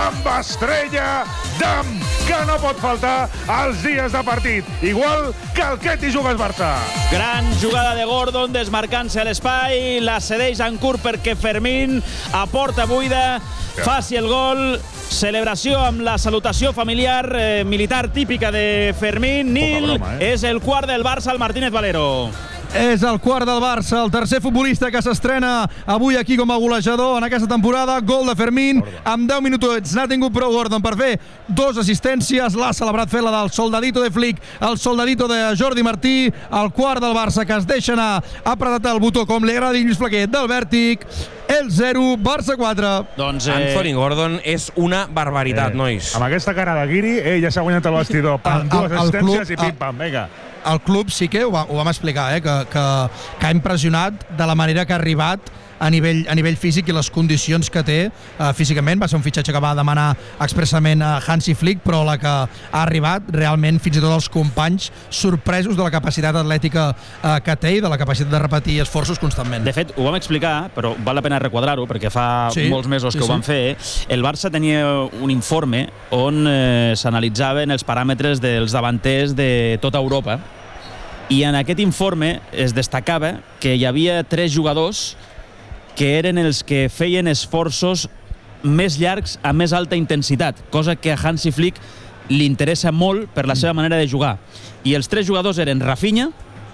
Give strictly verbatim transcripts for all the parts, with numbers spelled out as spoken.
amb estrella, d'am, que no pot faltar als dies de partit. Igual que el que t'hi jugues Barça. Gran jugada de Gordon, desmarcant-se a l'espai, la cedeix en curt perquè Fermín a porta buida faci el gol. Celebració amb la salutació familiar eh, militar típica de Fermín. Nil, broma, eh? És el quart del Barça, el Martínez Valero. És el quart del Barça, el tercer futbolista que s'estrena avui aquí com a golejador en aquesta temporada. Gol de Fermín, amb deu minuts n'ha tingut prou Gordon per fer dos assistències. L'ha celebrat fent la del soldadito de Flick, el soldadito de Jordi Martí. El quart del Barça que es deixa anar, ha apretat el botó com li agrada Lluís Flaquer del Vèrtic. El zero, Barça quatre. Doncs, eh... Anthony Gordon és una barbaritat, eh, nois. Amb aquesta cara de guiri, eh, ja s'ha guanyat el vestidor. Pam, dues assistències i pim-pam, vinga. El club sí que ho, va, ho vam explicar, eh, que, que, que ha impressionat de la manera que ha arribat a nivell, a nivell físic i les condicions que té eh, físicament. Va ser un fitxatge que va demanar expressament a Hansi Flick, però la que ha arribat realment fins i tot els companys sorpresos de la capacitat atlètica eh, que té i de la capacitat de repetir esforços constantment. De fet, ho vam explicar, però val la pena requadrar-ho perquè fa sí, molts mesos que sí, ho vam sí. fer. El Barça tenia un informe on eh, s'analitzaven els paràmetres dels davanters de tota Europa i en aquest informe es destacava que hi havia tres jugadors que eren els que feien esforços més llargs a més alta intensitat, cosa que a Hansi Flick li interessa molt per la seva manera de jugar. I els tres jugadors eren Rafinha,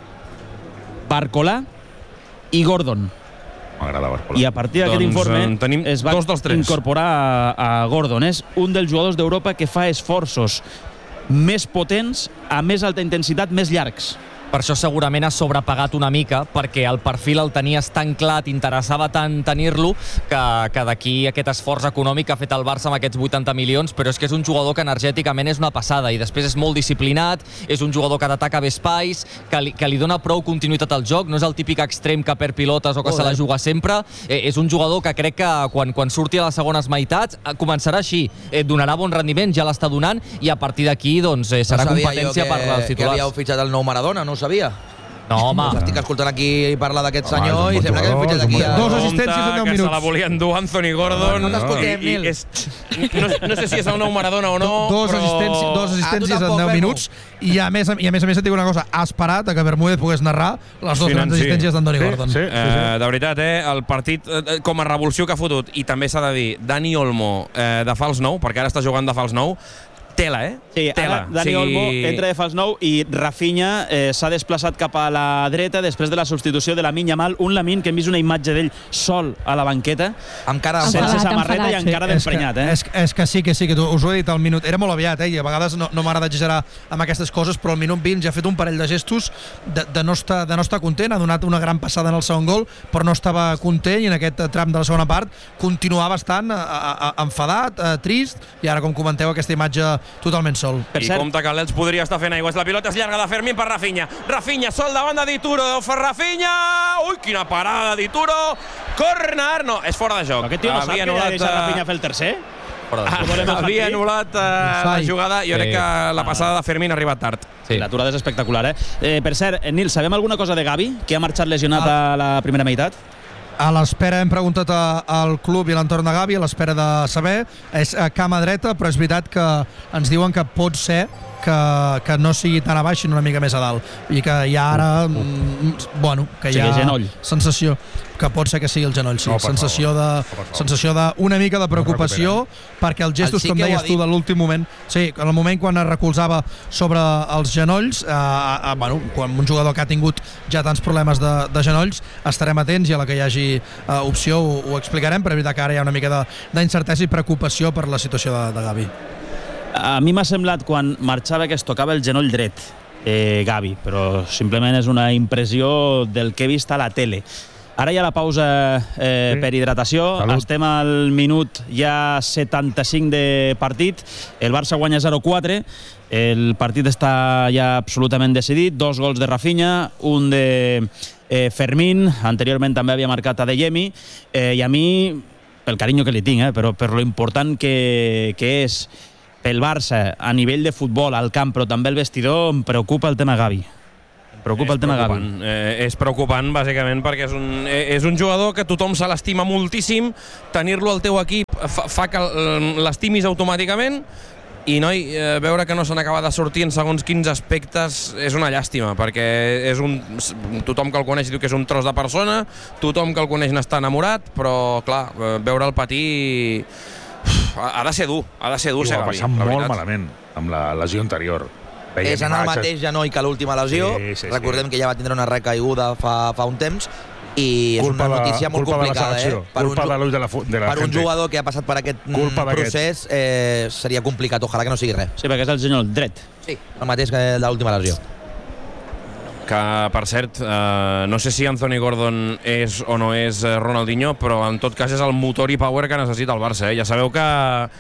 Barcolà i Gordon. M'agrada Barcolà. I a partir d'aquest doncs, informe es va incorporar a, a Gordon. És un dels jugadors d'Europa que fa esforços més potents a més alta intensitat, més llargs. Per això segurament ha sobrepagat una mica, perquè el perfil el tenies tan clar, t'interessava tant tenir-lo, que, que d'aquí aquest esforç econòmic que ha fet el Barça amb aquests vuitanta milions, però és que és un jugador que energèticament és una passada, i després és molt disciplinat, és un jugador que t'ataca bé espais, que li, que li dona prou continuïtat al joc, no és el típic extrem que perd pilotes o que se la juga sempre, eh, és un jugador que crec que quan, quan surti a les segones meitats eh, començarà així, eh, donarà bon rendiment, ja l'està donant, i a partir d'aquí doncs, eh, serà no competència que, per als titulars. Que havíeu fitxat el nou Maradona, no ho sabia? No, home. Estic escoltant aquí parlar d'aquest senyor i sembla que hem fitxat aquí... Dos assistències en deu minuts. Que se la volia endur Anthony Gordon. No t'escoltem, Nil. No, no sé si és el nou Maradona o no, dos però... Assistències, dos assistències en deu minuts i a més i a més a més et dic una cosa, ha esperat a que Bermúdez pogués narrar les dues grans assistències d'Anthony Gordon. Sí, sí, sí, sí. Eh, de veritat, eh, el partit eh, com a revulsió que ha fotut, i també s'ha de dir, Dani Olmo eh, de fals nou, perquè ara està jugant de fals nou, tela, eh? Sí, tela. Ara Dani sí. Olmo entra de fals nou i Rafinha eh, s'ha desplaçat cap a la dreta després de la substitució de Lamine Yamal, un Lamine que hem vist una imatge d'ell sol a la banqueta, amb cara sense samarreta i amb cara d'emprenyat, eh? És, és que sí, que sí, que tu, us ho he dit al minut, era molt aviat, eh? I a vegades no, no m'agrada exagerar amb aquestes coses, però al minut vint ja ha fet un parell de gestos de, de, no estar, de no estar content, ha donat una gran passada en el segon gol, però no estava content i en aquest tram de la segona part continuava bastant a, a, a, enfadat, a, trist, i ara com comenteu aquesta imatge totalment sol. Per I cert, compte que l'Elx podria estar fent aigües. La pilota és llarga de Fermín per Rafinha. Rafinha sol davant de Dituro. Fer Rafinha. Ui, quina parada de Dituro. Corner. No, és fora de joc. Aquest tio no sap que ja deixa Rafinha fer el tercer? Ah, havia anul·lat uh, la jugada. Jo crec que la passada de Fermín ha arribat tard. Sí. L'aturada és espectacular, eh? eh? Per cert, Nil, sabem alguna cosa de Gavi, que ha marxat lesionat ah. a la primera meitat? A l'espera, hem preguntat a, al club i l'entorn de Gavi, a l'espera de saber, és a cama dreta, però és veritat que ens diuen que pot ser que, que no sigui tan a baix sinó una mica més a dalt, i que hi ha ara uh, uh. bueno, que hi ha genoll. sensació que pot ser que sigui el genoll, sí. No, sensació de no, sensació de una mica de preocupació, perquè els gestos, com deies tu, de l'últim moment, sí, en el moment quan es recolzava sobre els genolls, eh, eh, bueno, quan un jugador que ha tingut ja tants problemes de, de genolls, estarem atents i a la que hi hagi eh, opció ho, ho explicarem, però és veritat que ara hi ha una mica d'incertesa i preocupació per la situació de, de Gavi. A mi m'ha semblat quan marxava que es tocava el genoll dret, eh, Gavi, però simplement és una impressió del que he vist a la tele. Ara hi ha la pausa eh, sí. per hidratació. Salut. Estem al minut ja setanta-cinc de partit. El Barça guanya zero quatre. El partit està ja absolutament decidit. Dos gols de Rafinha, un de eh, Fermín. Anteriorment també havia marcat Adeyemi. Eh, I a mi, pel carinyo que li tinc, eh, però per lo important que, que és pel Barça a nivell de futbol al camp, però també el vestidor, em preocupa el tema Gavi. Preocupa el tema Gavi. Eh, és preocupant, bàsicament, perquè és un, eh, és un jugador que tothom se l'estima moltíssim. Tenir-lo al teu equip fa, fa que l'estimis automàticament, i noi, eh, veure que no se n'acaba de sortir en segons quins aspectes és una llàstima, perquè és un, tothom que el coneix diu que és un tros de persona, tothom que el coneix n'està enamorat, però clar, veure el patir ha de ser dur, ha de ser dur. I ho va passar molt malament amb la lesió anterior. Veiem és en el mateix genoll que l'última lesió. Sí, sí, Recordem sí. que ja va tindre una recaiguda fa, fa un temps, i és culpa una notícia de, molt complicada. Eh? Per, culpa un, de, de la, de la per un jugador que ha passat per aquest procés eh, seria complicat. Ojalà que no sigui res. Sí, perquè és el genoll dret. Sí, el mateix que de l'última lesió. Que, per cert, eh, no sé si Anthony Gordon és o no és Ronaldinho, però en tot cas és el motor i power que necessita el Barça. Eh? Ja sabeu que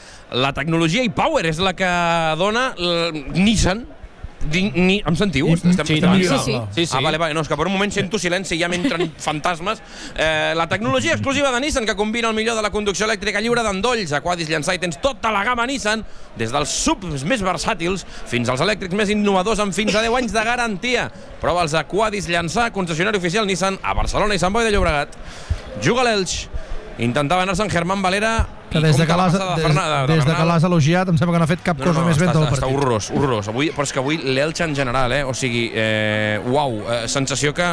la tecnologia i power és la que dona Nissan. Ni, ni, em sentiu? Sí, estem, sí, estem sí, sí, sí. sí, sí. Ah, vale, vale. No, és que per un moment sento silenci i ja m'entren fantasmes. Eh, la tecnologia exclusiva de Nissan, que combina el millor de la conducció elèctrica lliure d'endolls. A Quadis llançar i tens tota la gamma Nissan, des dels subs més versàtils fins als elèctrics més innovadors amb fins a deu anys de garantia. Prova'ls a Quadis llançar, concessionari oficial Nissan a Barcelona i Sant Boi de Llobregat. Juga l'Elx. Intentava anar-se en Germán Valera, que des de que l'has de de des de que l'has elogiat em sembla que no ha fet cap no, cosa no, més ben del partit. Està horrorós, horrorós. Avui, però és que avui l'Elx en general, eh? O sigui, eh, uau, eh, sensació que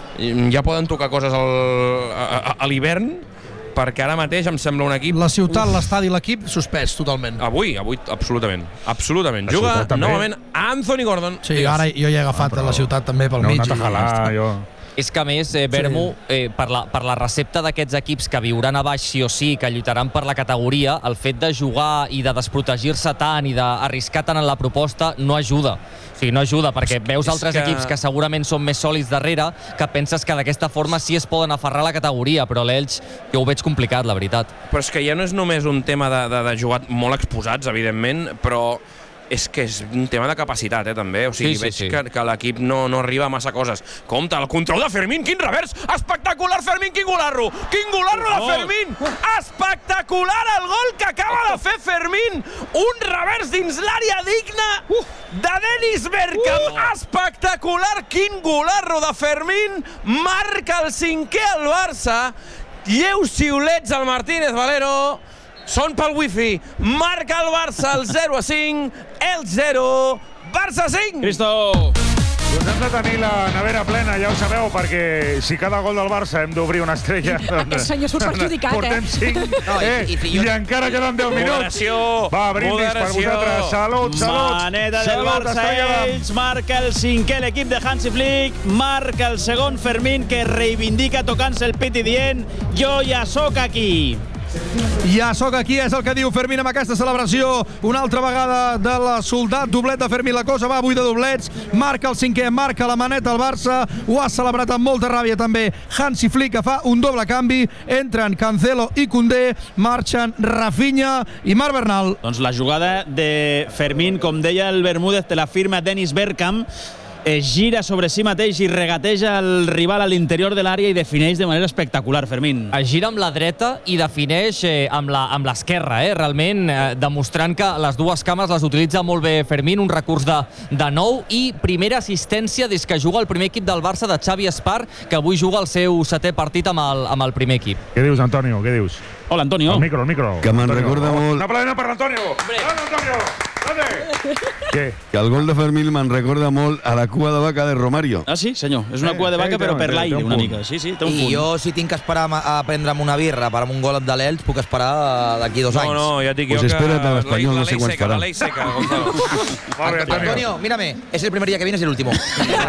ja poden tocar coses al, a, a, a l'hivern, perquè ara mateix em sembla un equip... La ciutat, l'estadi i l'equip suspès totalment. Avui, avui, absolutament. Absolutament. La juga novament Anthony Gordon. Sí, digues. Ara jo ja he agafat no, però... la ciutat també pel no, mig. No, anat a jalar, jo... És que, a més, eh, Bermu, eh, per, la, per la recepta d'aquests equips que viuran a baix sí o sí, que lluitaran per la categoria, el fet de jugar i de desprotegir-se tant i d'arriscar tant en la proposta no ajuda. O sigui, no ajuda, perquè veus altres que... equips que segurament són més sòlids darrere, que penses que d'aquesta forma sí es poden aferrar a la categoria, però l'Elx jo ho veig complicat, la veritat. Però és que ja no és només un tema de, de, de jugar molt exposats, evidentment, però... és que és un tema de capacitat, eh, també. O sigui, sí, sí, veig sí. que, que l'equip no, no arriba a massa coses. Compte, el control de Fermín, quin revers! Espectacular, Fermín, quin golarro! Quin golarro de Fermín! Espectacular el gol que acaba de fer Fermín! Un revers dins l'àrea digna de Dennis Bergkamp! Espectacular, quin golarro de Fermín! Marca el cinquè al Barça. Lleus xiulets al Martínez Valero. Són pel wifi. Marca el Barça el zero a cinc, el zero, Barça cinc! Cristo! Doncs hem de tenir la nevera plena, ja ho sabeu, perquè si cada gol del Barça hem d'obrir una estrella... Aquest senyor surt perjudicat, eh? Portem cinc, no, eh? I, i, i encara queden deu minuts. Moderació! Va, brindis per vosaltres. Salut, salut! Maneta del Barça, ells, marca el cinquè l'equip de Hansi Flick, marca el segon Fermín, que reivindica tocant-se el pit i dient jo ja sóc aquí. Ja sóc aquí, és el que diu Fermín amb aquesta celebració. Una altra vegada de la soldat, doblet de Fermín. La cosa va avui de doblets. Marca el cinquè, marca la maneta al Barça. Ho ha celebrat amb molta ràbia també Hansi Flick, que fa un doble canvi. Entren Cancelo i Koundé, marxen Rafinha i Marc Bernal. Doncs la jugada de Fermín, com deia el Bermúdez, te la firma Dennis Bergkamp. Es gira sobre si mateix i regateja el rival a l'interior de l'àrea i defineix de manera espectacular, Fermín. Es gira amb la dreta i defineix eh, amb l'esquerra, eh, realment, eh, demostrant que les dues cames les utilitza molt bé Fermín, un recurs de, de nou, i primera assistència des que juga el primer equip del Barça de Xavi Espar, que avui juga el seu setè partit amb el, amb el primer equip. Què dius, Antonio? Què dius? Hola, Antonio. El micro, el micro. Que me'n recorda molt... Una plena per l'Antonio. Hola, Antonio. Què? Que el gol de Fermín me'n recorda molt a la cua de vaca de Romario. Ah, sí, senyor. És una eh, cua de vaca, eh, però per eh, l'aire, una punt. mica. Sí, sí, té un I punt. jo, si tinc que esperar a prendre'm una birra per un gol de l'Elx, puc esperar d'aquí dos anys. No, no, ja et dic pues jo que... espera't a l'Espanyol, no sé quan farà. La ley seca, Gonzalo. Molt bé, Antonio. Antonio, mírame, es el primer día que vienes y el último.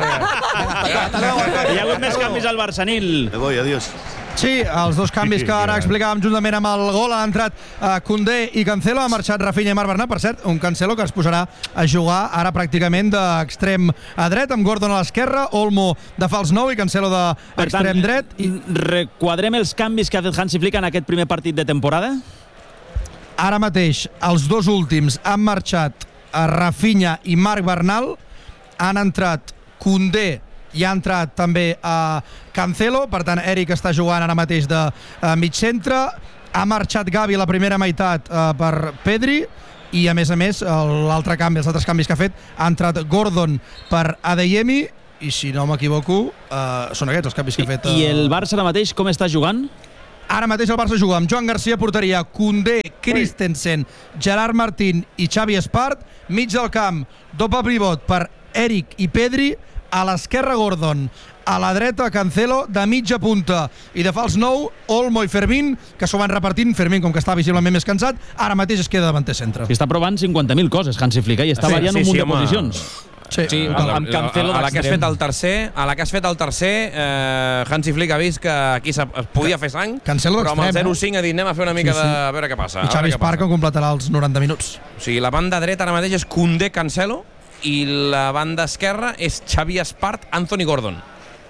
Hi ha hagut més canvis al Barçanil. Me voy, adiós. Sí, els dos canvis que ara explicàvem juntament amb el gol. Han entrat uh, Koundé i Cancelo, ha marxat Rafinha i Marc Bernal. Per cert, un Cancelo que es posarà a jugar ara pràcticament d'extrem a dret, amb Gordon a l'esquerra, Olmo de fals nou i Cancelo d'extrem dret. I... Requadrem els canvis que ha fet Hansi Flick en aquest primer partit de temporada? Ara mateix, els dos últims han marxat a Rafinha i Marc Bernal, han entrat Koundé i ha entrat també a Cancelo, per tant Eric està jugant ara mateix de uh, mig centre. Ha marxat Gavi la primera meitat uh, per Pedri i a més a més l'altre canvi, els altres canvis que ha fet, ha entrat Gordon per Adeyemi i si no m'equivoco, uh, són aquests els canvis que ha fet... Uh... I el Barça ara mateix com està jugant? Ara mateix el Barça juga amb Joan Garcia, porteria, Koundé, Christensen, Gerard Martín i Xavi Espart, mig del camp, doble pivot per Eric i Pedri, a l'esquerra Gordon, a la dreta Cancelo, de mitja punta i de fals nou, Olmo i Fermín, que s'ho van repartint. Fermín, com que està visiblement més cansat, ara mateix es queda davanter centre. I està provant cinquanta mil coses, Hansi Flick, i està sí, variant sí, un munt sí, de home. posicions. Sí, sí a, la, amb Cancelo a, a la que has d'extrem. fet el tercer, a la que has fet el tercer, eh, Hansi Flick ha vist que aquí es podia fer sang, Cancelo però amb el d'extrem, zero cinc ha dit anem a fer una mica Sí, sí. de... a veure què passa. I Xavi Espart que completarà els noranta minuts. O sigui, la banda dreta ara mateix és Koundé, Cancelo, i la banda esquerra és Xavi Espart, Anthony Gordon.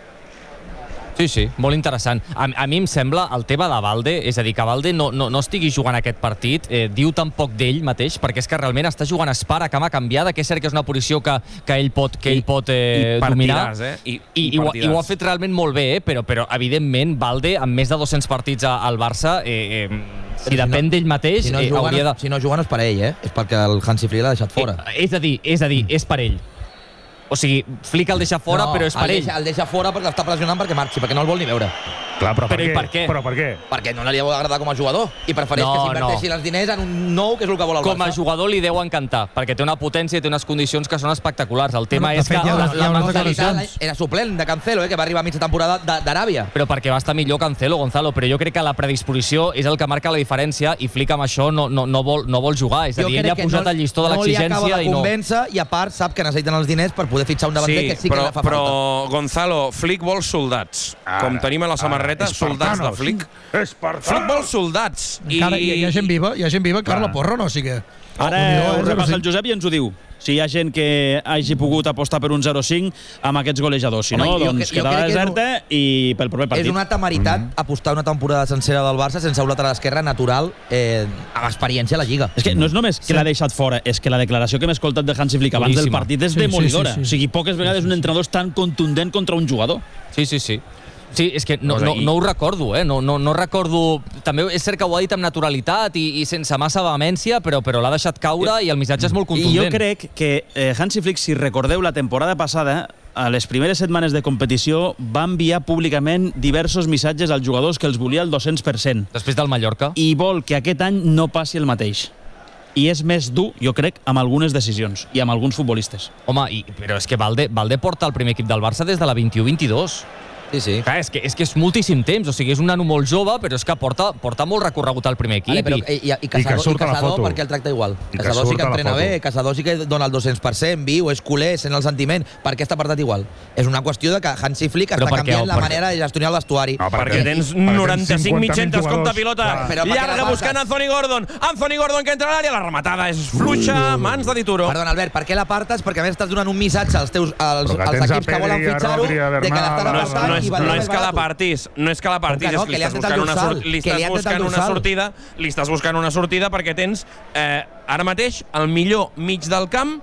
Sí, sí, molt interessant. A, a mi em sembla el tema de Valde, és a dir, que Valde no, no, no estigui jugant aquest partit, eh, diu tan poc d'ell mateix, perquè és que realment està jugant a Espart a cama canviada, que és cert que és una posició que, que ell pot, que ell pot eh, I dominar. Eh? I, I, i, i, ho, I ho ha fet realment molt bé, eh? però, però evidentment Valde, amb més de dos-cents partits a, al Barça, eh, eh, si, si depèn no, d'ell mateix, si no, eh, jugant, hauria de... Si no jugant és per ell, eh? És perquè el Hansi Flick l'ha deixat fora. Eh, és a dir, és a dir, és per ell. O sigui, Flick el deixa fora, no, però és per el ell. Deixa, el deixa fora perquè l'està pressionant perquè marxi, perquè no el vol ni veure. Clar, però, però per, per què? què? Però per què? Perquè no li deu agradar com a jugador i prefereix no, que s'inverteixi no. els diners en un nou, que és el que vol el Com a Barça. jugador li deu encantar, perquè té una potència i té unes condicions que són espectaculars. El tema Bueno, de és fet, que... hi ha- la, hi ha la unes mentalitat... declaracions. Era suplent de Cancelo, eh, que va arribar a mitja temporada d'Aràbia. Però perquè va estar millor Cancelo, Gonzalo, però jo crec que la predisposició és el que marca la diferència i Flick amb això no, no, no, vol, no vol jugar. És a dir, ell ha posat no, el llistó de l'exigència no li acaba de i no... convèncer i a part sap que necessiten els diners per poder fitxar un davanter Sí, que sí però, que li fa però falta. Gonzalo, Flick vol soldats. Ara, Com tenim a la samarreta, ara, soldats de espartanos. Flick. Espartanos. Flick vol soldats. Encara I... hi, hi ha gent viva, hi ha gent viva, Clar. Carla Porro, no? O sigui que... Ara Oh, ho eh, repassa zero el Josep i ens ho diu. Si hi ha gent que hagi pogut apostar per un zero cinc amb aquests golejadors. Si Home, no, jo doncs cre- jo quedarà crec que és deserta i pel proper partit. És una temeritat mm. apostar una temporada sencera del Barça sense un lateral esquerre natural eh, amb experiència a la Lliga. És que no és només que Sí. l'ha deixat fora, és que la declaració que hem escoltat de Hansi Flick abans del Boníssima. partit és Sí, sí, demolidora. sí, sí, sí. O sigui, poques vegades un entrenador és tan contundent contra un jugador. Sí, sí, sí. Sí, és que no, no, no ho recordo, eh? No, no, no recordo... També és cert que ho ha dit amb naturalitat i, i sense massa vehemència, però, però l'ha deixat caure i el missatge és molt contundent. I jo crec que eh, Hansi Flick, si recordeu la temporada passada, a les primeres setmanes de competició va enviar públicament diversos missatges als jugadors que els volia al dos-cents per cent. Després del Mallorca. I vol que aquest any no passi el mateix. I és més dur, jo crec, amb algunes decisions i amb alguns futbolistes. Home, i, però és que Valde, Valde porta el primer equip del Barça des de la vint-i-u vint-i-dos. Sí, sí. Clar, és que, és que és moltíssim temps, o sigui, és un nano molt jove, però és que porta, porta molt recorregut al primer equip. Vale, però, i... i, i, Casador, I que surt i a la Casador foto. perquè el tracta igual. I que Casador sí surt que a la entrena foto. bé, Casador sí que dona el dos-cents per cent, viu, és culer, sent el sentiment. Per què està apartat igual? És una qüestió de que Hansi Flick Però està per què? canviant la Per què? manera de gestionar el vestuari. No, Perquè tens perquè tens noranta-cinc cinquanta mil mitjentes, compta jugadors. pilota, Clar. Però per què llarga la buscant passes? Anthony Gordon, Anthony Gordon que entra a l'àrea, la rematada és fluixa, mans de Dituro. Perdona, Albert, per què l'apartes? Perquè a més estàs donant un missatge als teus als, Però que als tens a equips que volen Pedri, a fitxar-ho Rodri, a de que Bernal, l'estan a- No és, apartant no és, i va no més és que la barat. partis, no és que la partis, Com que no, és que que li li has estàs tret el buscant una, dorsal, sor- li que li estàs han tret el buscant una dorsal. sortida, li estàs buscant una sortida perquè tens eh, ara mateix el millor mig del camp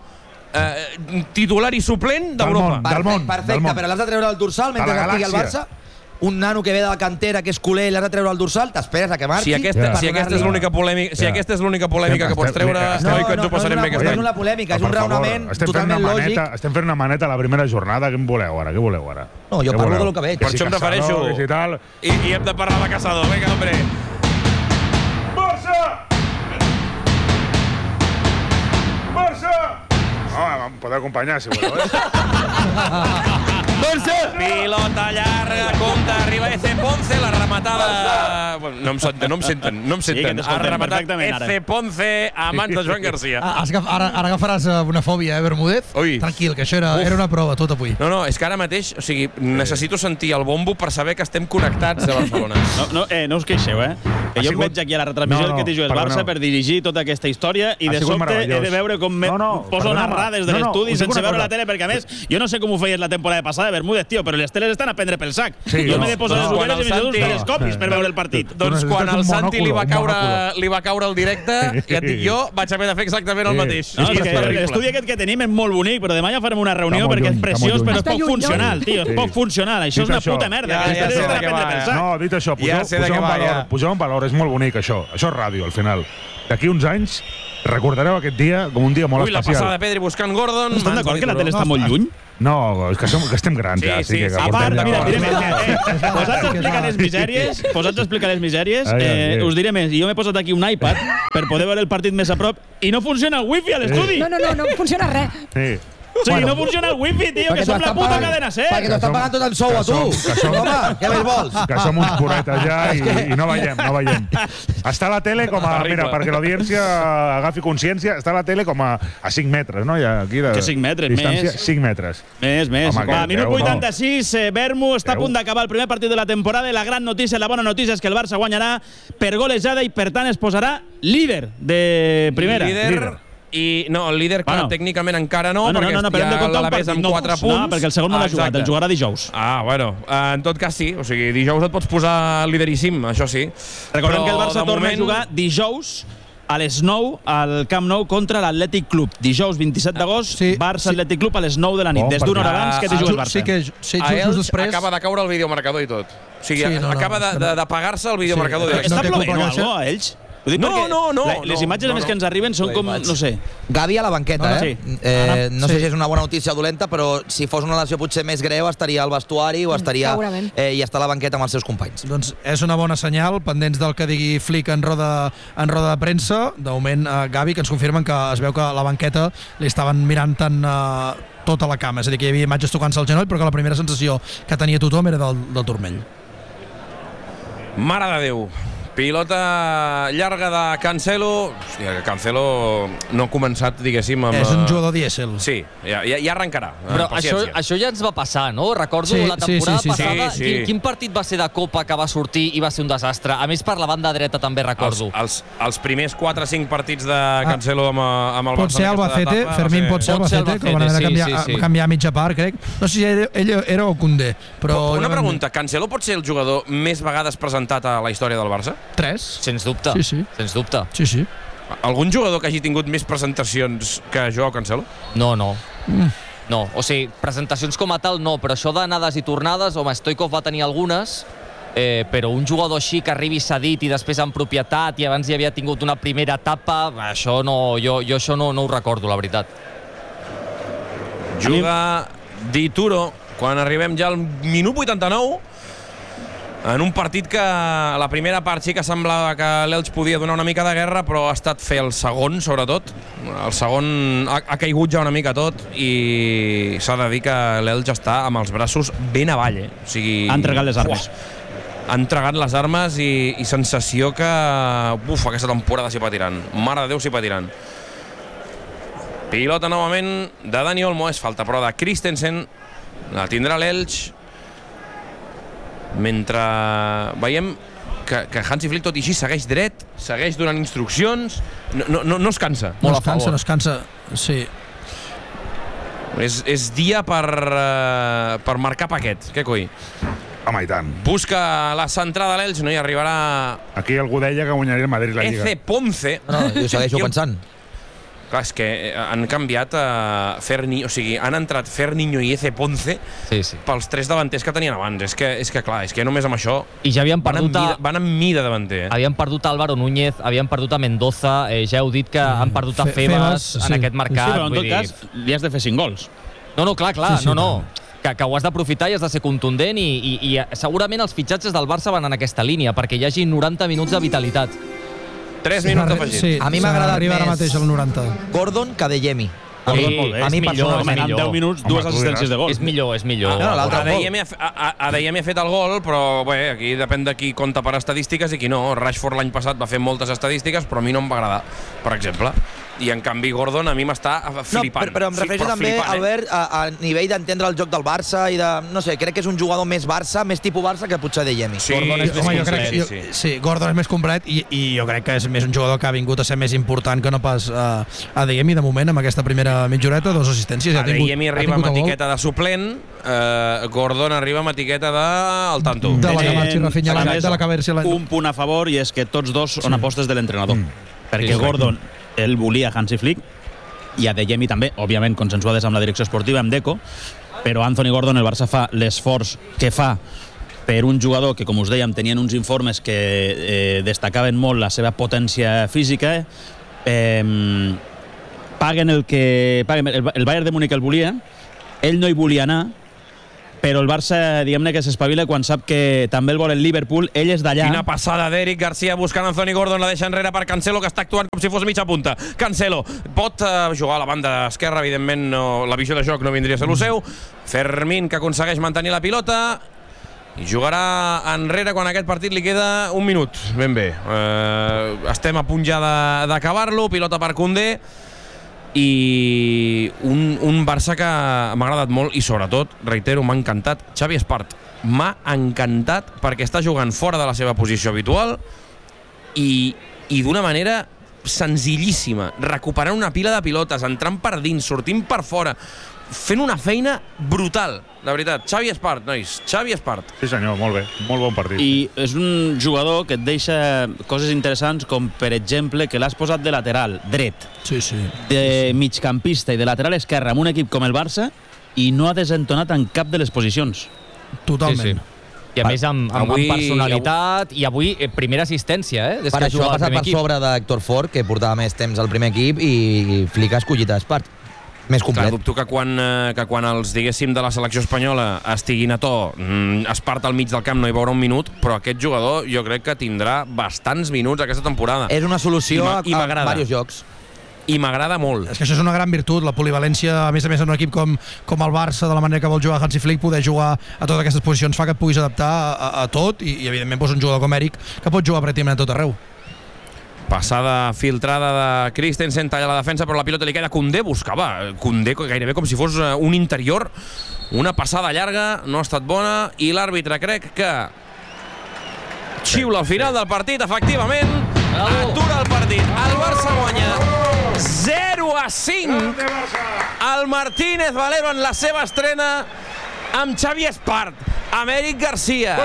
eh, titular i suplent d'Europa. món. Del món, Perfecte, del món. però l'has de treure el dorsal mentre De la estigui al galàxia. Barça? Un nano que ve de la cantera, que és culer, i l'has de treure el dorsal? T'esperes a que marxi? Si aquesta, Ja. si aquesta és l'única polèmica, si Ja. aquesta és l'única polèmica que pots treure, No, Eloi, que ens no, ho passarem no, bé no, aquest no és any. una polèmica, és No, un per favor, raonament estem fent totalment una lògic. maneta, estem fent una maneta a la primera jornada. Què en voleu ara? Què voleu ara? No, jo Què parlo voleu? del que veig. Que Per si això em Casador, refereixo. que si tal... I, I hem de parlar de Casador. Vinga, hombre. Barça! Barça! No, em podeu acompanyar, si voleu, eh? Pilota llarga, compte, arriba Eze Ponce, la rematada... Bueno, no em senten, no em senten, no em Sí, que senten. Ha t'escoltem rematat perfectament, ara. Eze Ponce a mans de Joan Garcia. Ah, has agaf- ara, ara agafaràs eh, una fòbia, eh, Bermúdez? Ui. Tranquil, que això era, Uf. era una prova, tot avui. No, no, és que ara mateix, o sigui, necessito sentir el bombo per saber que estem connectats a Barcelona. No, no, eh, no us queixeu, eh? Que Ha jo sigut- em veig aquí a la retransmissió No, no, del que t'hi jugues perdoneu. Barça per dirigir tota aquesta història i Ha de sigut sobte he meravellós. de veure com me No, no, poso a perdoneu-me. narrar des de No, no, l'estudi us dic sense una veure cosa. la tele, perquè a més, jo no sé com ho feies la temporada passada, Bermúdez, tio, però les teles estan a prendre pel sac. Sí, jo no, m'he de posar no, les quan ulleres el i m'he de Santi- dos telescopis per veure el partit. Tu Doncs necessites quan un al Santi li va, monòculo, un caure, monòculo. li va caure el directe, ja et dic jo, vaig haver de fer exactament el Sí. mateix. No, I és és que terrible. l'estudi aquest que tenim és molt bonic, però demà ja farem una reunió Està molt perquè lluny, és està preciós, molt però lluny. és poc Està lluny, funcional, tio, és Sí. poc funcional. Això Dit és una això. puta merda. Ja, que les ja teles sé de estan a què prendre va, pel ja. sac. No, dit això, Ja poseu, sé de poseu, què en va, valor, ja. poseu en valor, és molt bonic això. Això és ràdio, al final. D'aquí uns anys recordareu aquest dia com un dia molt Ui, la especial. passada de Pedri buscant Gordon. Estan mans d'acord de que la Dituro. tele està molt lluny? No, és que, som, que estem grans, Sí, ja. sí, que sí. portem A part, ja- mira, diré més. Eh, És la- posats a és explicar la- les misèries, posats a explicar les misèries, Ai, ai, eh, ai. us diré més. Jo m'he posat aquí un iPad per poder veure el partit més a prop i no funciona el wifi a l'estudi. No, no, no, no funciona res. Sí. Sí, no funciona el wifi, tio, que Perquè som la t'estan puta pagant- cadena Perquè SER. t'estan pagant tot en sou a que som- tu. que som- Home, què més vols? Que som uns puretes ja i, i no veiem, no veiem. Està a la tele com a... Terrible. Mira, perquè l'audiència agafi consciència, està a la tele com a, a cinc metres, no? Ja, aquí de, Que cinc metres, distància, més. cinc metres. Més, més. Home, Va, que minut deu, no. vuitanta-sis, eh, Bermu està a Deu. punt d'acabar el primer partit de la temporada i la gran notícia, la bona notícia és que el Barça guanyarà per golejada i per tant es posarà líder de primera. Líder, Líder. I, no, el líder, clar, Bueno. tècnicament encara no, No, no, perquè no, no, però hem de ja comptar un l'Alavés partit. amb No, quatre punts. no, perquè el segon no l'ha Ah, jugat, el exacte. jugarà dijous. Ah, bueno, eh, en tot cas sí, o sigui, dijous et pots posar lideríssim, això sí. Recordem Però, que el Barça de torna moment, a jugar dijous a les nou al Camp Nou contra l'Atlètic Club. Dijous vint-i-set d'agost, Sí, Barça sí. Atlètic Club a les nou de la nit. Bon Des d'una hora partit. abans que Ah, t'hi jugues Ju- Barça. Sí, que sí, a just, just Elx després... acaba de caure el videomarcador i tot. O sigui, Sí, no, no, acaba de, de, de pagar-se el videomarcador Sí, directe. Està té plovent culpa o que alguna cosa, a ells? Ho dic No, perquè no, no, la- Les no, imatges no, més no. que ens arriben són com, no sé... Gavi a la banqueta, No, no. eh? Sí. eh no Sí. sé si és una bona notícia o dolenta, però si fos una lesió potser més greu estaria al vestuari o estaria segurament. eh, i està a la banqueta amb els seus companys. Doncs és una bona senyal, pendents del que digui Flick en roda, en roda de premsa. De moment, eh, Gavi, que ens confirmen que es veu que a la banqueta li estaven mirant tant eh, tota la cama. És a dir, que hi havia imatges tocant-se el genoll, però que la primera sensació que tenia tothom era del, del turmell. Mare de Déu. Pilota llarga de Cancelo. Hòstia, que Cancelo no ha començat, diguéssim, amb... És un jugador dièsel. Sí, ja, ja, ja arrencarà. Però eh, això, paciència. això ja ens va passar, no? Recordo Sí, la sí, temporada sí, sí, sí. passada, Sí, sí. Quin, quin partit va ser de Copa que va sortir i va ser un desastre? A més, per la banda dreta també Els, recordo. els, els primers quatre o cinc partits de Cancelo amb, amb el Pot Barça ser en aquesta Albacete, etapa va Fermín ser- pot ser Pot ser Albacete, que van haver de Albacete, canviar, sí, sí, sí. canviar a mitja part, crec. No sé si ell, ell era o Koundé, però... Una pregunta, Cancelo pot ser el jugador més vegades presentat a la història del Barça? Tres? Sens dubte, Sí, sí. sens dubte. Sí, sí. Algun jugador que hagi tingut més presentacions que Joao Cancelo? No, no. Mm. No, o sigui, presentacions com a tal no, però això d'anades i tornades, home, Stoikov va tenir algunes, eh, però un jugador així que arribi cedit i després en propietat i abans hi havia tingut una primera etapa, això no, jo, jo això no, no ho recordo, la veritat. Juga Dituro quan arribem ja al minut vuitanta-nou en un partit que a la primera part sí que semblava que l'Elx podia donar una mica de guerra, però ha estat fer el segon, sobretot. El segon ha, ha caigut ja una mica tot i s'ha de dir que l'Elx està amb els braços ben avall. Eh? O sigui, Ha entregat les armes. Uah, ha entregat les armes i, i sensació que uf, aquesta temporada s'hi patirant. Mare de Déu, s'hi patirant. Pilota novament de Dani Olmo, és falta però de Christensen, la tindrà l'Elx, mentre veiem que, que Hansi Flick tot i així segueix dret, segueix donant instruccions, no, no, no es cansa. No Molt es a cansa, favor. no es cansa. Sí. És, és dia per, uh, per marcar paquet, què coi? Home, i tant. Busca la centrada de l'Elx, no hi arribarà Aquí algú deia que guanyaria el Madrid la Lliga. Eze Ponce. No, no, jo segueixo Jo- pensant. Clar, és que han canviat a Ferni, o sigui, han entrat Ferniño i Eze Ponce Sí, sí. pels tres davanters que tenien abans. És que, és que clar, és que només amb això I ja havien van amb perdut, mida, a, van amb mida davanter. Eh? havien perdut a Álvaro Núñez, havien perdut a Mendoza, eh, ja heu dit que han perdut a Fe- Febas Febas, en sí. aquest Sí, mercat. però en vull tot dir- cas li has de fer cinc gols. No, no, clar, clar, Sí, sí, no, no. no. Que, que ho has d'aprofitar i has de ser contundent i, i, i segurament els fitxatges del Barça van en aquesta línia, perquè hi hagi noranta minuts de vitalitat. tres minuts afegits. Sí, A mi m'ha agradat arriba ara més. mateix al noranta. Gordon que de Yemi. A mi, Sí, a és mi millor, personalment. és Home, en millor. deu minuts, Home, dues tu assistències diràs. de gol. És millor, és millor. no, l'altre Adeyemi ha, fe- a- a- Adeyemi ha fet el gol, però bé, aquí depèn de qui compta per estadístiques i qui no. Rashford l'any passat va fer moltes estadístiques, però a mi no em va agradar, per exemple. I en canvi Gordon a mi m'està No, flipant. però, però em Sí, refereixo però també, flipant, eh? Albert, a, a nivell d'entendre el joc del Barça i de... No sé, crec que és un jugador més Barça, més tipus Barça que potser de Yemi. Sí, Gordon és Home, més jo crec, complet, jo, sí, sí, sí. sí, Gordon és més complet i, i jo crec que és més un jugador que ha vingut a ser més important que no pas uh, a Adeyemi de moment amb aquesta primera mitjoreta, dos assistències. Ja ha tingut, Adeyemi ha arriba tingut amb el gol. etiqueta de suplent, eh, Gordon arriba amb etiqueta de al tanto. De la Tenen, que marxi Rafinha a l'any- més, de la que versi l'any- un punt a favor i és que tots dos són apostes de l'entrenador. Mm. Perquè Sí, sí. Gordon, el volia Hansi Flick, i Adeyemi també, òbviament consensuades amb la direcció esportiva, amb Deco, però Anthony Gordon, el Barça fa l'esforç que fa per un jugador que, com us dèiem, tenien uns informes que eh, destacaven molt la seva potència física, eh, paguen el que paguen, el, el Bayern de Múnich el volia, ell no hi volia anar, però el Barça, diguem-ne que s'espavila quan sap que també el vol el Liverpool, ell és d'allà. Quina passada d'Eric Garcia buscant Anthony Gordon, la deixa enrere per Cancelo, que està actuant com si fos mitja punta. Cancelo pot uh, jugar a la banda esquerra, evidentment no, la visió de joc no vindria a ser el seu. Fermín, que aconsegueix mantenir la pilota, i jugarà enrere quan aquest partit li queda un minut, ben bé. Uh, estem a punt ja d'acabar-lo, pilota per Koundé, i un, un Barça que m'ha agradat molt i sobretot, reitero, m'ha encantat Xavi Espart, m'ha encantat perquè està jugant fora de la seva posició habitual i, i d'una manera senzillíssima, recuperant una pila de pilotes, entrant per dins, sortint per fora, fent una feina brutal, de veritat. Xavi Espart, nois, Xavi Espart. Sí senyor, molt bé, molt bon partit. I és un jugador que et deixa coses interessants, com per exemple que l'has posat de lateral dret, sí, sí. de migcampista i de lateral esquerre amb un equip com el Barça, i no ha desentonat en cap de les posicions. Totalment. Sí, sí. I a més amb, amb, avui, amb personalitat, i avui eh, primera assistència, eh? Des per que això ha passat per equip. sobre d'Héctor Ford, que portava més temps al primer equip, i Flick ha escollit a Espart. Més complet. Clar, dubto que quan, eh, que quan els, diguéssim, de la selecció espanyola estiguin a to, mm, Espart al mig del camp no hi veurà un minut, però aquest jugador jo crec que tindrà bastants minuts aquesta temporada. És una solució I a, a diversos jocs. I m'agrada molt. És que això és una gran virtut, la polivalència, a més a més en un equip com, com el Barça, de la manera que vol jugar Hansi Flick, poder jugar a totes aquestes posicions fa que et puguis adaptar a, a, a tot, i, i evidentment doncs, un jugador com Eric que pot jugar pràcticament a tot arreu. Passada filtrada de Christensen, talla la defensa, però la pilota li queda a Koundé, buscava Koundé gairebé com si fos un interior, una passada llarga, no ha estat bona, i l'àrbitre crec que xiula al final del partit, efectivament, atura el partit, el Barça guanya zero a cinc, el Martínez Valero en la seva estrena amb Xavi Espart, amb Eric Garcia,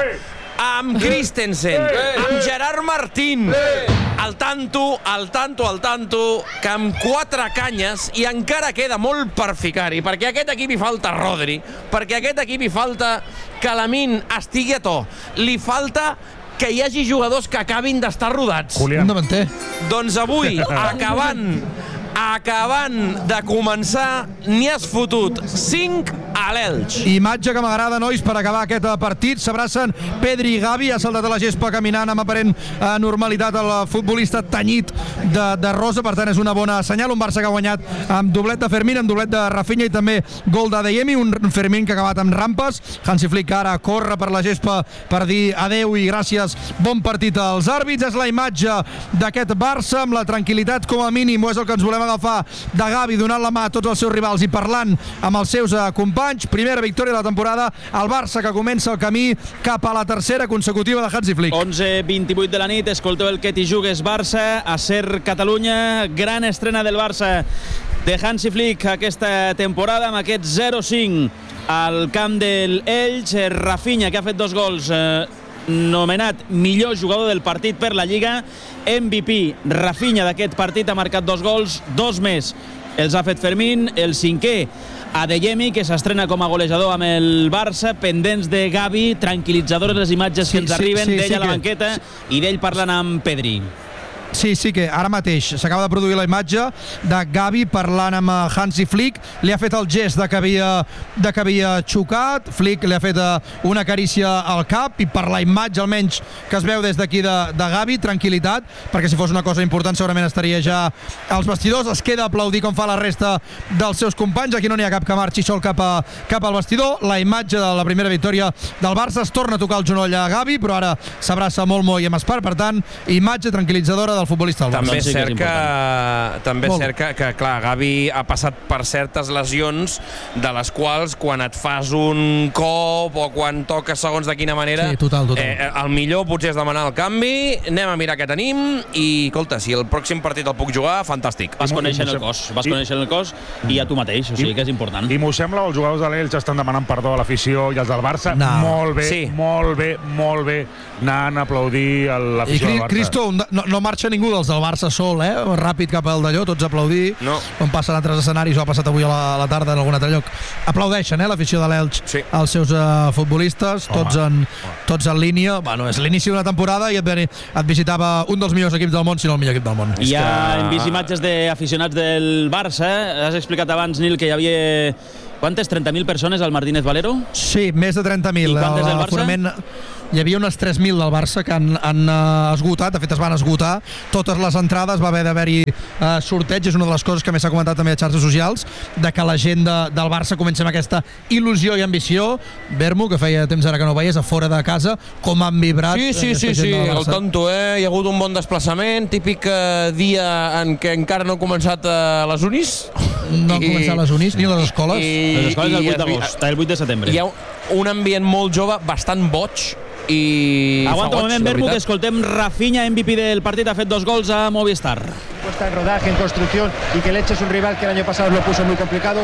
amb Christensen, amb Gerard Martín, al tanto, al tanto, al tanto, que amb quatre canyes, i encara queda molt per ficar-hi, perquè a aquest equip hi falta Rodri, perquè a aquest equip hi falta que Lamine estigui a to, li falta que hi hagi jugadors que acabin d'estar rodats. Julián. Un davanter. Doncs avui, acabant, acabant de començar, n'hi has fotut cinc a l'Elx. Imatge que m'agrada, nois, per acabar aquest partit. S'abracen Pedri i Gavi, ha saltat a la gespa caminant amb aparent eh, normalitat el futbolista tenyit de, de rosa, per tant és una bona senyal. Un Barça que ha guanyat amb doblet de Fermín, amb doblet de Rafinha i també gol d'Adeyemi, un Fermín que ha acabat amb rampes. Hansi Flick ara corre per la gespa per dir adeu i gràcies, bon partit als àrbits. És la imatge d'aquest Barça amb la tranquil·litat com a mínim, o és el que ens volem agafar, de Gavi donant la mà a tots els seus rivals i parlant amb els seus uh, companys. Primera victòria de la temporada, el Barça que comença el camí cap a la tercera consecutiva de Hansi Flick. onze vint-i-vuit de la nit, escolteu el que t'hi jugues Barça, a Ser Catalunya, gran estrena del Barça de Hansi Flick aquesta temporada amb aquest zero cinc al camp del Elx. Rafinha, que ha fet dos gols, eh, nomenat millor jugador del partit per la Lliga. M V P Rafinha d'aquest partit, ha marcat dos gols, dos més els ha fet Fermín, el cinquè Adeyemi, que s'estrena com a golejador amb el Barça, pendents de Gavi, tranquil·litzadores les imatges que ens sí, arriben sí, sí, d'ell sí a la que... banqueta i d'ell parlant amb Pedri. Sí, sí que ara mateix s'acaba de produir la imatge de Gavi parlant amb Hansi Flick, li ha fet el gest de que havia, de que havia xocat, Flick li ha fet una carícia al cap, i per la imatge almenys que es veu des d'aquí de, de Gavi, tranquil·litat, perquè si fos una cosa important segurament estaria ja als vestidors. Es queda a aplaudir com fa la resta dels seus companys, aquí no n'hi ha cap que marxi sol cap, a, cap al vestidor. La imatge de la primera victòria del Barça, es torna a tocar el genoll a Gavi, però ara s'abraça molt molt i amb Espart, per tant, imatge tranquil·litzadora del futbolista del Barça. També és sí cert, que, és que, també és cert que, que, clar, Gavi ha passat per certes lesions de les quals quan et fas un cop o quan toques segons de quina manera, sí, total, total. Eh, el millor potser és demanar el canvi, anem a mirar què tenim i, escolta, si el pròxim partit el puc jugar, fantàstic. Vas conèixer el cos, vas conèixer el cos i a tu mateix, o sigui que és important. I m'ho sembla, els jugadors de l'Elx estan demanant perdó a l'afició i els del Barça, no. molt bé, sí. molt bé, molt bé, anant a aplaudir l'afició del Barça. I Cristo, no, no marxa deixa ningú dels del Barça sol, eh? Ràpid cap al d'allò, tots a aplaudir. No. Com passen altres escenaris, ho ha passat avui a la, a la tarda en algun altre lloc. Aplaudeixen, eh, l'afició de l'Elx sí. als seus uh, futbolistes, tots en, tots en línia. Bueno, és l'inici d'una temporada i et, ven, et visitava un dels millors equips del món, si no el millor equip del món. Ja hem vist imatges d'aficionats del Barça. Has explicat abans, Nil, que hi havia... Quantes? trenta mil persones al Martínez Valero? Sí, més de trenta mil. I quantes del Barça? Hi havia unes tres mil del Barça que han, han uh, esgotat, de fet es van esgotar totes les entrades, va haver d'haver-hi uh, sorteig, és una de les coses que més s'ha comentat també a xarxes socials, de que la gent de, del Barça comença amb aquesta il·lusió i ambició. Bermo, que feia temps ara que no veies, a fora de casa, com han vibrat. Sí, sí, sí, sí, el tonto, eh? Hi ha hagut un bon desplaçament, típic uh, dia en què encara no han començat uh, les unis. No han començat les unis, ni les escoles. I, les escoles el vuit d'agost, el vuit de setembre. Hi ha un ambient molt jove, bastant boig, i aguanta un moment, Bermu, que escoltem Rafinha, M V P del partit, ha fet dos gols a Movistar. Puesta en rodaje, en construcción, y que le eches un rival que el año pasado lo puso muy complicado.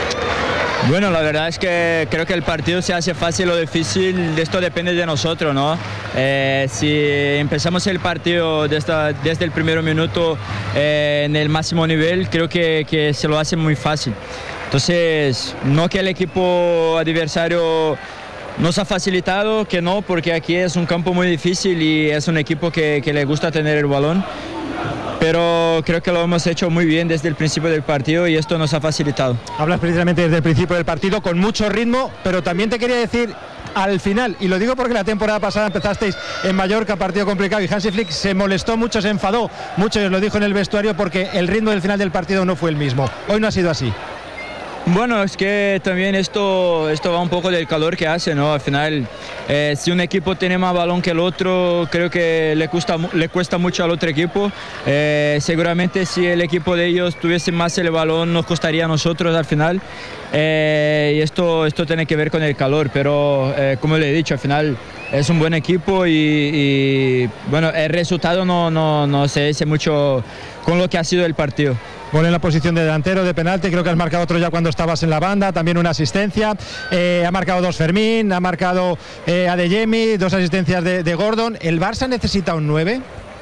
Bueno, la verdad es que creo que el partido se hace fácil o difícil, esto depende de nosotros, ¿no? Eh, si empezamos el partido desde, desde el primer minuto eh, en el máximo nivel, creo que, que se lo hace muy fácil. Entonces, no que el equipo adversario nos ha facilitado, que no, porque aquí es un campo muy difícil y es un equipo que, que le gusta tener el balón. Pero creo que lo hemos hecho muy bien desde el principio del partido y esto nos ha facilitado. Hablas precisamente desde el principio del partido con mucho ritmo, pero también te quería decir al final, y lo digo porque la temporada pasada empezasteis en Mallorca, partido complicado, y Hansi Flick se molestó mucho, se enfadó mucho, y os lo dijo en el vestuario, porque el ritmo del final del partido no fue el mismo. Hoy no ha sido así. Bueno, es que también esto, esto va un poco del calor que hace, ¿no? Al final, eh, si un equipo tiene más balón que el otro, creo que le cuesta, le cuesta mucho al otro equipo. Eh, seguramente si el equipo de ellos tuviese más el balón, nos costaría a nosotros al final. Eh, y esto, esto tiene que ver con el calor, pero eh, como le he dicho, al final es un buen equipo y, y bueno, el resultado no, no, no se dice mucho con lo que ha sido el partido. Gol en la posición de delantero, de penalti, creo que has marcado otro ya cuando estabas en la banda, también una asistencia, eh, ha marcado dos Fermín, ha marcado eh, Adeyemi, dos asistencias de, de Gordon. ¿El Barça necesita un nueve?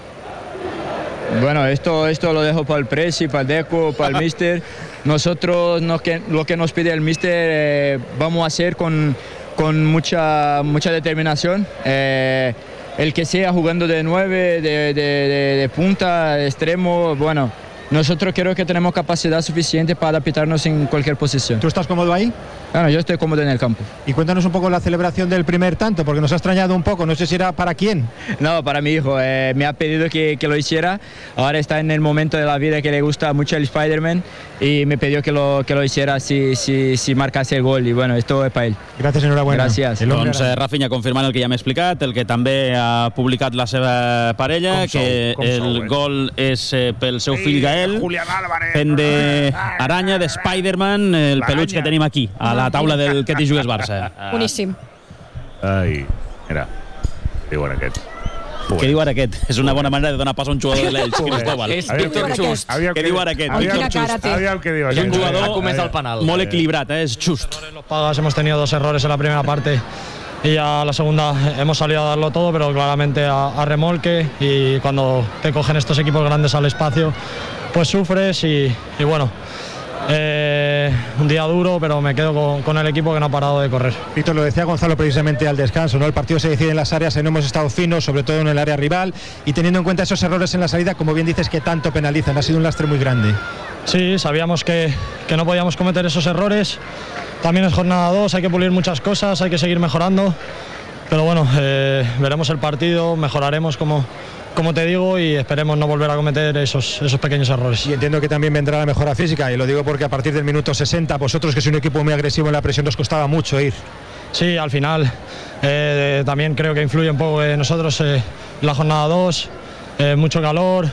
Bueno, esto, esto lo dejo para el Presi, para el Deco, para el Mister. Nosotros no, que, lo que nos pide el Mister eh, vamos a hacer con, con mucha, mucha determinación. Eh, el que sea jugando de nueve, de, de, de, de punta, de extremo, bueno, nosotros creo que tenemos capacidad suficiente para adaptarnos en cualquier posición. ¿Tú estás cómodo ahí? Bueno, yo estoy cómodo en el campo. Y cuéntanos un poco la celebración del primer tanto, porque nos ha extrañado un poco, no sé si era para quién. No, para mi hijo, eh, me ha pedido que, que lo hiciera, ahora está en el momento de la vida que le gusta mucho el Spider-Man y me pidió que lo, que lo hiciera si, si, si marcase el gol y bueno, esto es para él. Gràcies, enhorabuena. Gràcies. Doncs eh, Rafinha confirmant el que ja hem explicat, el que també ha publicat la seva parella, com que sou, com el sou, gol és eh, pel seu fill Gael, fent d'aranya, de Spider-Man, el peluig que tenim aquí, a la taula del que t'hi jugues Barça. Boníssim. Ai, mira, diuen aquest. Què diu ara aquest? És una bona manera de donar pas a un jugador de l'Elx, Cristóbal. És Víctor Just. Què diu ara aquest? Quina cara té. És un jugador molt equilibrat, eh? És just. Los pagas, hemos tenido dos errores en la primera parte y ya la segunda hemos salido a darlo todo, pero claramente a, a remolque, y cuando te cogen estos equipos grandes al espacio, pues sufres y, y bueno, eh, un día duro, pero me quedo con, con el equipo que no ha parado de correr. Víctor, lo decía Gonzalo precisamente al descanso, ¿no? El partido se decide en las áreas, no hemos estado finos, sobre todo en el área rival, y teniendo en cuenta esos errores en la salida, como bien dices, que tanto penalizan, ha sido un lastre muy grande. Sí, sabíamos que, que no podíamos cometer esos errores. También es jornada dos, hay que pulir muchas cosas, hay que seguir mejorando, pero bueno, eh, veremos el partido, mejoraremos como, como te digo, y esperemos no volver a cometer esos, esos pequeños errores. Y entiendo que también vendrá la mejora física, y lo digo porque a partir del minuto sesenta, vosotros, que sois un equipo muy agresivo en la presión, os costaba mucho ir. Sí, al final eh, también creo que influye un poco eh, nosotros eh, la jornada dos, eh, mucho calor.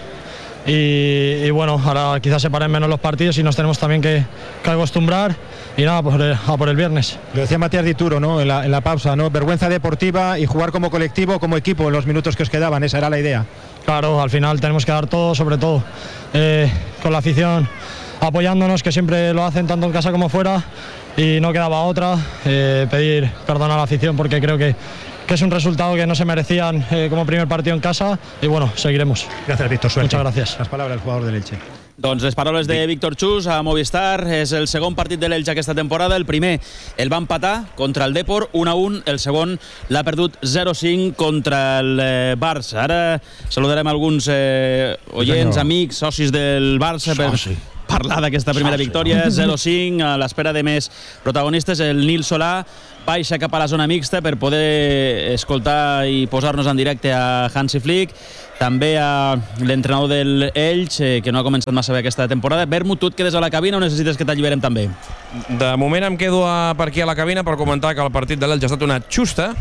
Y, y bueno, ahora quizás se paren menos los partidos y nos tenemos también que, que acostumbrar, y nada, por el, a por el viernes. Lo decía Matías Dituro, ¿no? en, la, en la pausa, ¿no? Vergüenza deportiva y jugar como colectivo, como equipo en los minutos que os quedaban, esa era la idea. Claro, al final tenemos que dar todo, sobre todo eh, con la afición apoyándonos, que siempre lo hacen tanto en casa como fuera, y no quedaba otra, eh, pedir perdón a la afición, porque creo que que es un resultado que no se merecían eh, como primer partido en casa y bueno, seguiremos. Gracias, Víctor. Suerte. Muchas gracias. Las palabras del jugador del Elche. Doncs les paraules de Víctor Chus a Movistar. És el segon partit de l'Elche aquesta temporada. El primer el va empatar contra el Depor un a un. El segon l'ha perdut zero a cinc contra el eh, Barça. Ara saludarem alguns eh, oients, sí, amics, socis del Barça per parlar d'aquesta primera victòria. zero a cinc, a l'espera de més protagonistes. El Nil Solà baixa cap a la zona mixta per poder escoltar i posar-nos en directe a Hansi Flick. També a l'entrenador del Elche, que no ha començat massa bé aquesta temporada. Vermut, tu et quedes a la cabina o necessites que t'alliberem també? De moment em quedo a, per aquí a la cabina per comentar que el partit de l'Elche ha estat una xusta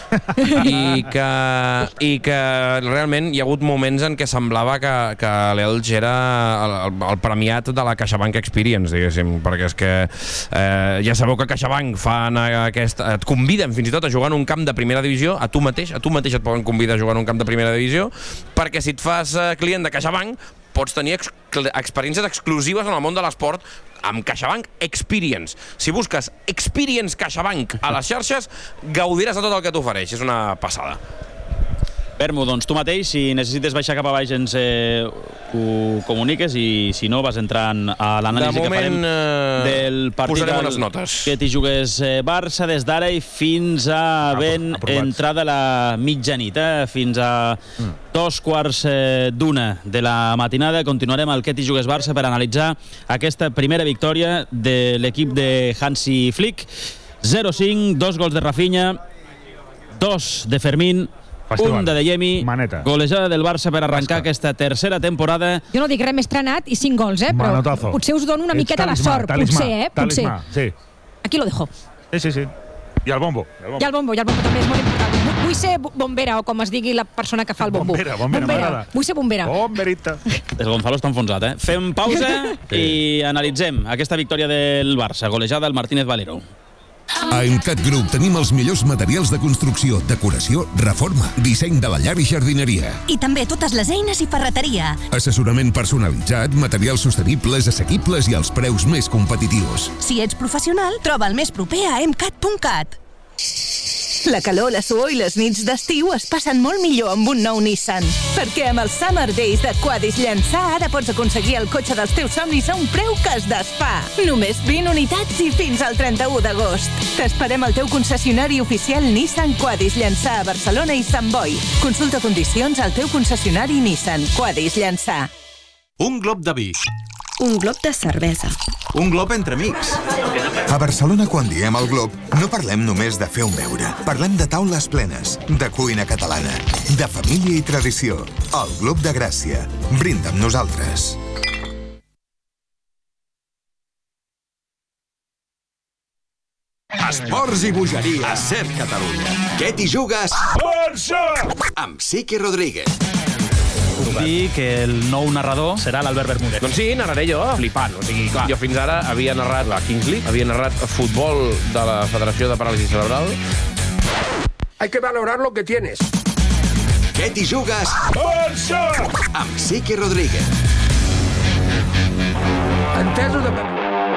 i que, i que realment hi ha hagut moments en què semblava que, que l'Elche era el, el, el premiat de la CaixaBank Experience, diguéssim, perquè és que eh, ja sabeu que CaixaBank fan aquest, et conviden fins i tot a jugar en un camp de primera divisió, a tu mateix, a tu mateix et poden convidar a jugar en un camp de primera divisió, perquè si et fas client de CaixaBank pots tenir ex experiències exclusives en el món de l'esport amb CaixaBank Experience. Si busques Experience CaixaBank a les xarxes, gaudiràs de tot el que t'ofereix. És una passada. Bermu, doncs tu mateix, si necessites baixar cap a baix ens eh, ho comuniques i si no vas entrant a l'anàlisi que farem eh, del partit posarem unes notes. Que t'hi jugués eh, Barça des d'ara i fins a ben entrada la mitjanit, eh, fins a mm. dos quarts eh, d'una de la matinada. Continuarem al que t'hi jugués Barça per analitzar aquesta primera victòria de l'equip de Hansi Flick. zero a cinc, dos gols de Rafinha, dos de Fermín, Festival. Un de Dayemi, Maneta. Golejada del Barça per arrencar Basca. Aquesta tercera temporada. Jo no dic res, més trenat i cinc gols, eh? Però Manotazo. Potser us dono una Ets miqueta talismà, de sort, talismà, potser, eh? Potser. Talismà, sí. Aquí lo dejo. Sí, sí, sí. I el bombo. I el bombo, I el bombo, i el bombo també és molt important. Vull ser bombera, o com es digui la persona que fa el bombo. Bombera, bombera, bombera. Vull ser bombera. Bomberita. El Gonzalo està enfonsat, eh? Fem pausa i analitzem aquesta victòria del Barça, golejada al Martínez Valero. A Emcat Group tenim els millors materials de construcció, decoració, reforma, disseny de la llar i jardineria. I també totes les eines i ferreteria. Assessorament personalitzat, materials sostenibles, assequibles i als preus més competitius. Si ets professional, troba el més proper a emcat punt cat. La calor, la suor i les nits d'estiu es passen molt millor amb un nou Nissan. Perquè amb els Summer Days de Quadis Llançà ara pots aconseguir el cotxe dels teus somnis a un preu que es desfà. Només vint unitats i fins al trenta-u d'agost. T'esperem al teu concessionari oficial Nissan Quadis Llançà a Barcelona i Sant Boi. Consulta condicions al teu concessionari Nissan Quadis Llançà. Un glob de vi. Un glob de cervesa. Un glob entre amics. A Barcelona, quan diem el glob, no parlem només de fer un beure. Parlem de taules plenes, de cuina catalana, de família i tradició. El Glob de Gràcia. Brinda amb nosaltres. Esports i bogeria a Ser Catalunya. Què t'hi jugues? Barça! Amb Sique Rodríguez. Puc dir que el nou narrador serà l'Albert Bermúdez. Doncs sí, narraré jo, flipant. O sigui, clar, jo fins ara havia narrat la Kings League, havia narrat futbol de la Federació de Paràlisi Cerebral. Hay que valorar lo que tienes. Què t'hi jugues? Barça! Amb Sique Rodríguez. Entesos de...